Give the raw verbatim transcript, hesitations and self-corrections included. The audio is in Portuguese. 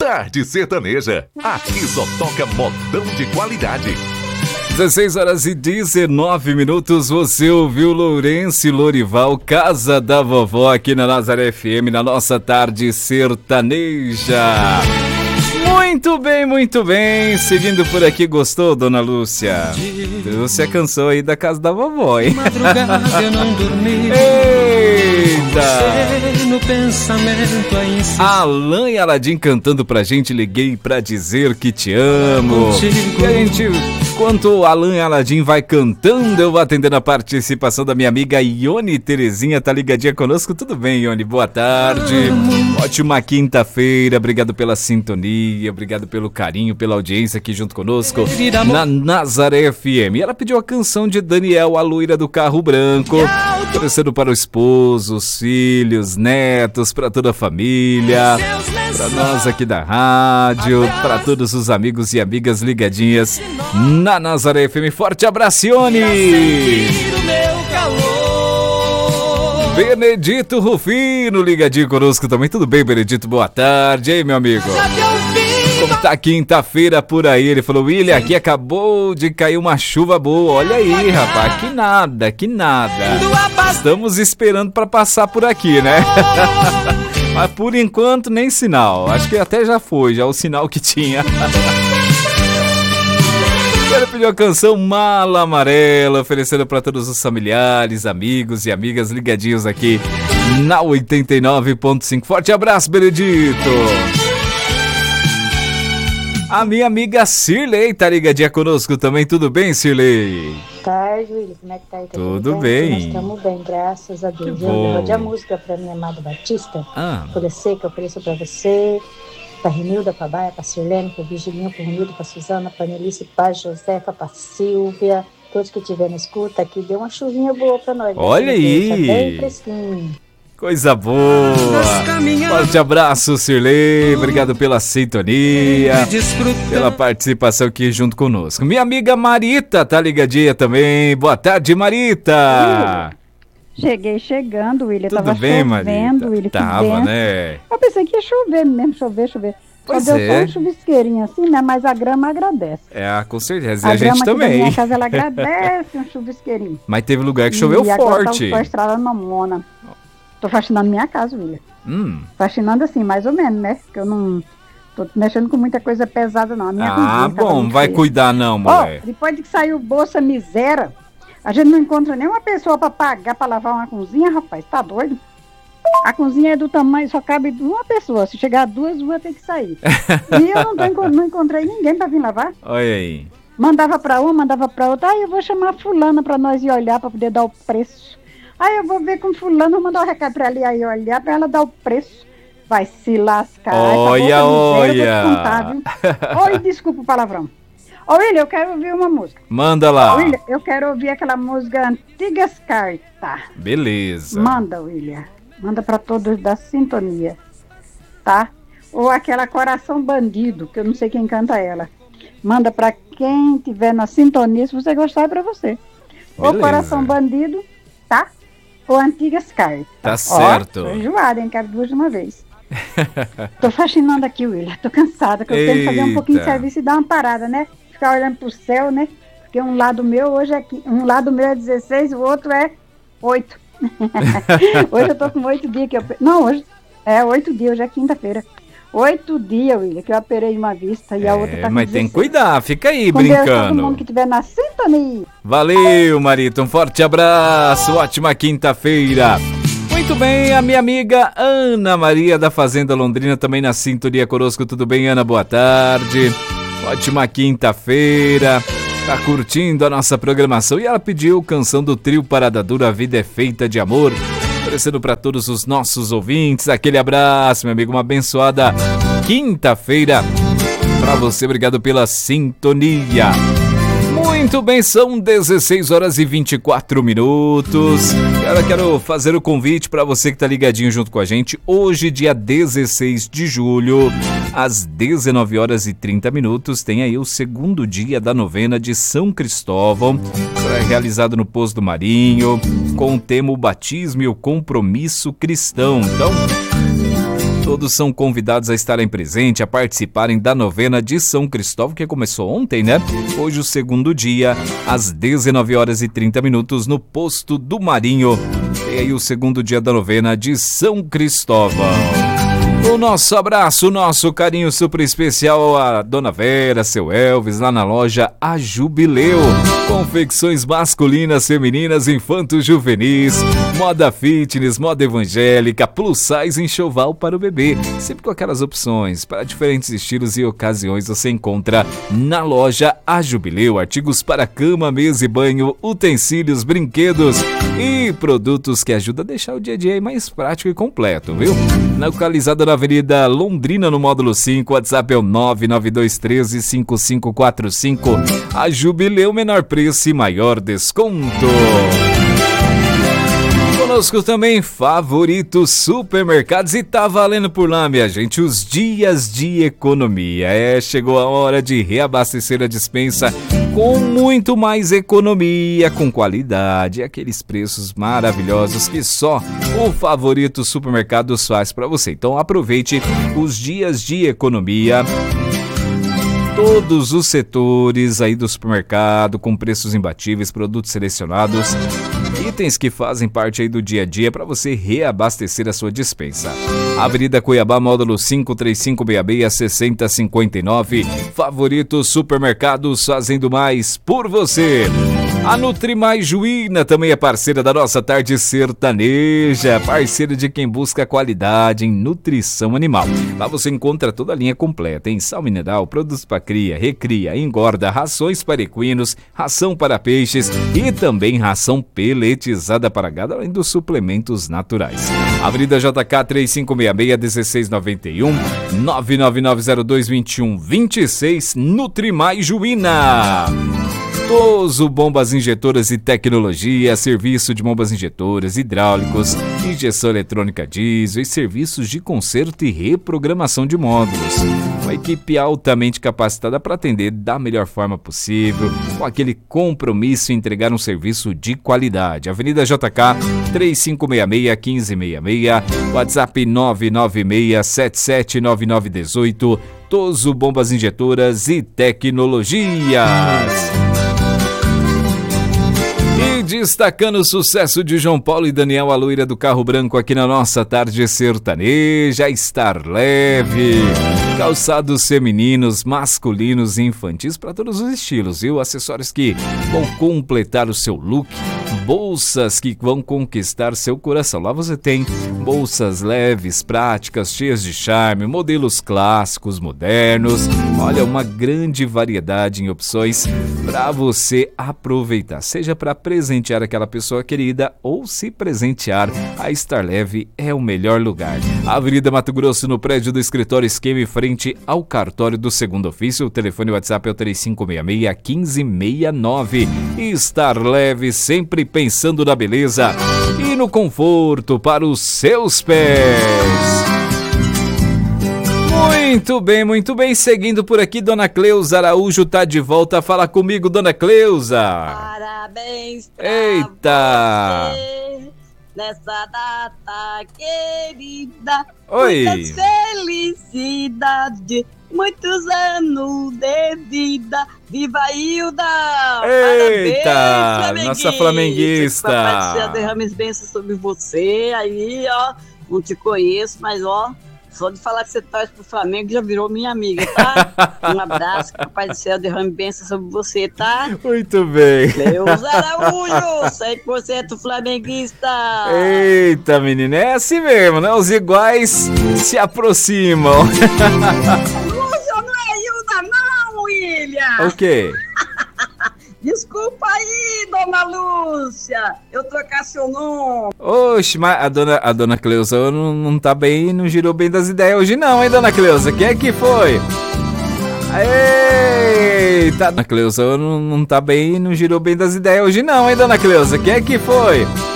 Tarde Sertaneja. Aqui só toca modão de qualidade. dezesseis horas e dezenove minutos, você ouviu Lourenço e Lorival, Casa da Vovó, aqui na Nazaré F M, na nossa Tarde Sertaneja. Muito bem, muito bem. Seguindo por aqui, gostou, dona Lúcia? Lúcia cansou aí da Casa da Vovó, hein? Madrugada eu não dormi. Eita! No pensamento a insistir. Alain e Aladim cantando pra gente, liguei pra dizer que te amo. E a gente, enquanto o Alain e Aladim vai cantando, eu vou atendendo a participação da minha amiga Ione Terezinha, tá ligadinha conosco? Tudo bem, Ione? Boa tarde. Ótima quinta-feira, obrigado pela sintonia, obrigado pelo carinho, pela audiência aqui junto conosco na Nazaré F M. E ela pediu a canção de Daniel, a loira do carro branco, oferecendo para o esposo, os filhos, netos, para toda a família, para nós aqui da rádio, para todos os amigos e amigas ligadinhas na Nazaré F M. Forte abraço, Ione! Benedito Rufino, ligadinho conosco também. Tudo bem, Benedito? Boa tarde. E aí, meu amigo? Como tá quinta-feira por aí? Ele falou, William, aqui acabou de cair uma chuva boa. Olha aí, rapaz, que nada, que nada. Estamos esperando pra passar por aqui, né? Mas por enquanto nem sinal. Acho que até já foi, já o sinal que tinha. Ele pediu a canção Mala Amarela, oferecendo para todos os familiares, amigos e amigas ligadinhos aqui na oitenta e nove ponto cinco. Forte abraço, Benedito! A minha amiga Cirlei tá ligadinha conosco também. Tudo bem, Cirlei? Boa tarde, Willis. Como é que tá aí? Tá tudo bem? Nós estamos bem, graças a Deus. Que Eu bom. vou dar música pra minha amada Batista. Ah. Folha Seca, eu ofereço pra você. Pra Renilda, pra Baia, pra Sirlene, pro Vigilinho, pro Renildo, pra Suzana, pra Nelice, pra Josefa, pra Silvia. Todos que estiver na escuta aqui, deu uma chuvinha boa pra nós. Olha aí! Tá bem fresquinho. Coisa boa! Forte abraço, Cirlei. Obrigado pela sintonia, pela participação aqui junto conosco. Minha amiga Marita tá ligadinha também. Boa tarde, Marita! Cheguei chegando, William. Tudo Tava bem, chovendo, William. Tava, né? Eu pensei que ia chover mesmo, chover, chover. Pois só deu é. só um chuvisqueirinho assim, né? Mas a grama agradece. É, com certeza. E A, a gente grama aqui da também. minha casa, ela agradece um chuvisqueirinho. Mas teve lugar que choveu e agora forte. Tá estrada mamona. Tô faxinando minha casa, William. Hum. Faxinando assim, mais ou menos, né? Porque eu não tô mexendo com muita coisa pesada, não. A minha Ah, cozinha tava bom, muito vai feia. cuidar não, mulher. Ó, depois de que saiu Bolsa Miséria, a gente não encontra nenhuma pessoa pra pagar pra lavar uma cozinha, rapaz. Tá doido? A cozinha é do tamanho, só cabe uma pessoa. Se chegar duas, uma tem que sair. E eu não, tô, enco- não encontrei ninguém pra vir lavar. Olha aí. Mandava pra uma, mandava pra outra. Aí eu vou chamar a fulana pra nós ir olhar, pra poder dar o preço. Aí eu vou ver com fulano, vou mandar o um recado pra ela aí olhar, pra ela dar o preço. Vai se lascar. Olha, Essa bolsa olha. miséria, eu vou te contar, viu? Oi, desculpa o palavrão. Ô, William, eu quero ouvir uma música. Manda lá. William, eu quero ouvir aquela música Antigas Cartas. Beleza. Manda, William. Manda pra todos da sintonia, tá? Ou aquela Coração Bandido, que eu não sei quem canta ela. Manda pra quem tiver na sintonia, se você gostar, é pra você. Ou Beleza. Coração Bandido, tá? Ou Antigas Cartas. Tá certo. Ó, tô enjoada, hein? Quero duas de uma vez. Tô faxinando aqui, William. Tô cansada, que eu tenho que fazer um pouquinho de Eita. serviço e dar uma parada, né? Ficar olhando pro céu, né? Porque um lado meu hoje é aqui, um lado meu é dezesseis, o outro é oito. Hoje eu tô com oito dias que eu... Não, hoje é oito dias, hoje é quinta-feira. Oito dias, William, que eu operei uma vista e a outra É, tá com mas tem que dezesseis. cuidar, fica aí Com Deus, todo brincando. mundo que tiver na sintonia. Valeu, Marita, um forte abraço, ótima quinta-feira. Muito bem, a minha amiga Ana Maria da Fazenda Londrina também na sintonia conosco. Tudo bem, Ana? Boa tarde. Ótima quinta-feira. Tá curtindo a nossa programação e ela pediu canção do trio Parada Dura, A Vida é Feita de Amor. Oferecendo para todos os nossos ouvintes aquele abraço, meu amigo. Uma abençoada quinta-feira para você. Obrigado pela sintonia. Muito bem, são dezesseis horas e vinte e quatro minutos. Agora quero fazer o convite para você que está ligadinho junto com a gente. Hoje, dia dezesseis de julho, às dezenove horas e trinta minutos, tem aí o segundo dia da novena de São Cristóvão. Será realizado no Poço do Marinho, com o tema o batismo e o compromisso cristão. Então, Todos são convidados a estarem presentes, a participarem da novena de São Cristóvão, que começou ontem, né? Hoje o segundo dia, às dezenove horas e trinta minutos, no Posto do Marinho. E aí o segundo dia da novena de São Cristóvão. O nosso abraço, o nosso carinho super especial a Dona Vera, seu Elvis, lá na loja A Jubileu. Confecções masculinas, femininas, infantos, juvenis, moda fitness, moda evangélica, plus size, enxoval para o bebê. Sempre com aquelas opções para diferentes estilos e ocasiões você encontra na loja A Jubileu. Artigos para cama, mesa e banho, utensílios, brinquedos e produtos que ajudam a deixar o dia a dia mais prático e completo, viu? Localizada na Avenida Londrina, no módulo cinco, o WhatsApp é o nove nove dois um três cinco cinco quatro cinco. A Jubileu, menor preço e maior desconto. Conosco também Favorito Supermercados, e tá valendo por lá, minha gente, os dias de economia. É, chegou a hora de reabastecer a despensa com muito mais economia, com qualidade, aqueles preços maravilhosos que só o Favorito Supermercados faz para você. Então aproveite os dias de economia. Todos os setores aí do supermercado com preços imbatíveis, produtos selecionados, itens que fazem parte aí do dia a dia para você reabastecer a sua despensa. Avenida Cuiabá, módulo cinco três cinco seis seis, seis zero cinco nove. Favorito Supermercados, fazendo mais por você. A Nutrimais Juína também é parceira da nossa tarde sertaneja, parceira de quem busca qualidade em nutrição animal. Lá você encontra toda a linha completa em sal mineral, produtos para cria, recria, engorda, rações para equinos, ração para peixes e também ração peletizada para gado, além dos suplementos naturais. Avenida J K três cinco seis seis, um seis nove um, nove nove nove zero dois dois um dois seis, Nutrimais Juína. Toso Bombas Injetoras e Tecnologia, serviço de bombas injetoras, hidráulicos, injeção eletrônica diesel e serviços de conserto e reprogramação de módulos. Uma equipe altamente capacitada para atender da melhor forma possível, com aquele compromisso em entregar um serviço de qualidade. Avenida J K três cinco seis seis, um cinco seis seis, WhatsApp nove nove seis sete sete nove nove um oito. Toso Bombas Injetoras e Tecnologias. E destacando o sucesso de João Paulo e Daniel, a loira do carro branco, aqui na nossa tarde sertaneja, Estar Leve. Calçados femininos, masculinos e infantis para todos os estilos, viu? Acessórios que vão completar o seu look, bolsas que vão conquistar seu coração. Lá você tem bolsas leves, práticas, cheias de charme, modelos clássicos, modernos. Olha, uma grande variedade em opções para você aproveitar, seja para presentear aquela pessoa querida ou se presentear. A Estar Leve é o melhor lugar. Avenida Mato Grosso, no prédio do escritório Esquema, em frente ao cartório do segundo ofício. O telefone WhatsApp é o três cinco seis seis, um cinco seis nove. Estar Leve, sempre pensando na beleza e no conforto para os seus pés. Muito bem, muito bem. Seguindo por aqui, Dona Cleusa Araújo tá de volta. Fala comigo, Dona Cleusa. Parabéns pra Eita! você nessa data querida. Oi. Muitas felicidades, muitos anos de vida. Viva Hilda! Eita! Parabéns, Nossa flamenguista! Papai do céu derrame bênçãos sobre você. Aí, ó, não te conheço, mas ó, só de falar que você torce pro Flamengo já virou minha amiga, tá? Um abraço, Papai do céu derrame bênçãos sobre você, tá? Muito bem. Cleusa Araújo, cem por cento flamenguista. Eita, menina, é assim mesmo, né? Os iguais se aproximam. Lúcia, não é Hilda não, William. O quê? Desculpa aí, dona Lúcia, eu trocar seu nome. Oxe, mas a dona, a dona Cleusa não, não tá bem, não girou bem das ideias hoje não, hein, dona Cleusa? Quem é que foi? Eita, dona Cleusa não, não tá bem, não girou bem das ideias hoje não, hein, dona Cleusa? Quem é que foi?